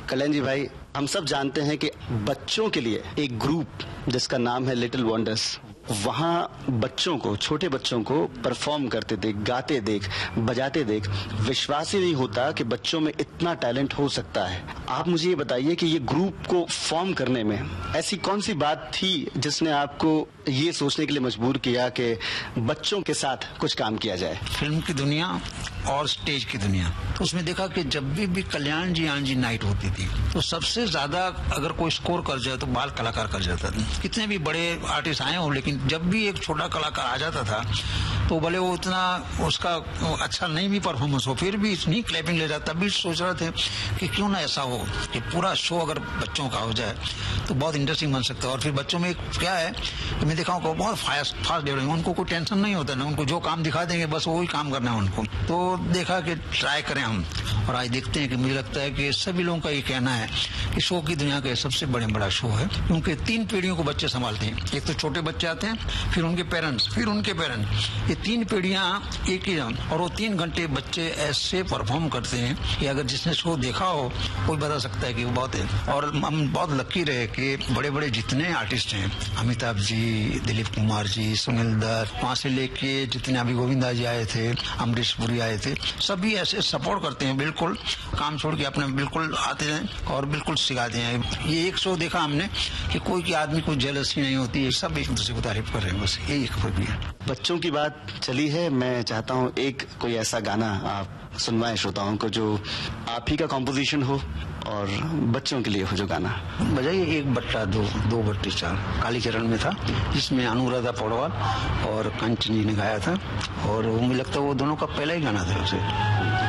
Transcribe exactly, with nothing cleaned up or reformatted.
कल्याण जी भाई, हम सब जानते हैं कि बच्चों के लिए एक ग्रुप जिसका नाम है लिटिल वंडर्स, वहाँ बच्चों को, छोटे बच्चों को परफॉर्म करते देख, गाते देख, बजाते देख विश्वास ही नहीं होता कि बच्चों में इतना टैलेंट हो सकता है। आप मुझे ये बताइए कि ये ग्रुप को फॉर्म करने में ऐसी कौन सी बात थी जिसने आपको ये सोचने के लिए मजबूर किया कि बच्चों के साथ कुछ काम किया जाए? फिल्म की दुनिया और स्टेज की दुनिया, तो उसमें देखा कि जब भी भी कल्याण जी आन जी नाइट होती थी तो सबसे ज्यादा अगर कोई स्कोर कर जाए तो बाल कलाकार कर जाता था। कितने भी बड़े आर्टिस्ट आए हो, लेकिन जब भी एक छोटा कलाकार आ जाता था तो भले वो उतना उसका अच्छा नहीं भी परफॉर्मेंस हो, फिर भी इतनी क्लैपिंग ले जाता। भी सोच रहे थे कि क्यों ना ऐसा हो कि पूरा शो अगर बच्चों का हो जाए तो बहुत इंटरेस्टिंग बन सकता है। और फिर बच्चों में क्या है कि मैं देखा हूँ बहुत फास्ट फास्ट डेवलपिंग, उनको कोई टेंशन नहीं होता ना, उनको जो काम दिखा देंगे बस वही काम करना है उनको। तो देखा कि ट्राई करें हम, और आज देखते हैं कि मुझे लगता है कि सभी लोगों का ये कहना है कि शो की दुनिया का सबसे बड़े बड़ा शो है, क्योंकि तीन पीढ़ियों को बच्चे संभालते हैं। एक तो छोटे बच्चे आते हैं, फिर उनके पेरेंट्स, फिर उनके पेरेंट्स, ये तीन पीढ़ियां एक ही, और वो तीन घंटे बच्चे ऐसे परफॉर्म करते हैं कि अगर जिसने शो देखा हो कोई बता सकता है कि वो बहुत है। और हम बहुत लकी रहे कि बड़े बड़े जितने आर्टिस्ट हैं, अमिताभ जी, दिलीप कुमार जी, सुनील दत्त, वहाँ से लेके जितने अभी गोविंदा जी आए थे, अमरीश पुरी आए थे, सभी ऐसे सपोर्ट करते हैं, बिल्कुल काम छोड़ के अपने बिल्कुल आते हैं और बिल्कुल सिखाते हैं। ये एक शो देखा हमने कि कोई की आदमी कोई जेलसी नहीं होती है, सब एक दूसरे को तारीफ कर रहे हैं, बस यही एक फर्क है। बच्चों की बात चली है, मैं चाहता हूँ एक कोई ऐसा गाना आप सुनवाएं श्रोताओं को जो आप ही का कॉम्पोजिशन हो और बच्चों के लिए हो जो गाना। बजाइए एक बट्टा दो, दो बट्टे चार, कालीचरण में था, जिसमें अनुराधा पौडवाल और कंचन जी ने गाया था, और वो मुझे लगता है वो दोनों का पहला ही गाना था उसे।